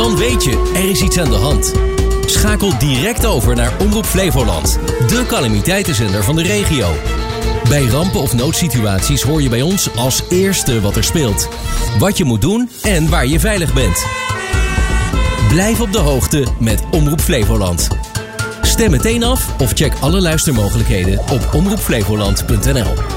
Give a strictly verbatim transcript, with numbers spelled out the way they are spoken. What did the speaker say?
Dan weet je, er is iets aan de hand. Schakel direct over naar Omroep Flevoland, de calamiteitenzender van de regio. Bij rampen of noodsituaties hoor je bij ons als eerste wat er speelt. Wat je moet doen en waar je veilig bent. Blijf op de hoogte met Omroep Flevoland. Stem meteen af of check alle luistermogelijkheden op omroep flevoland punt n l.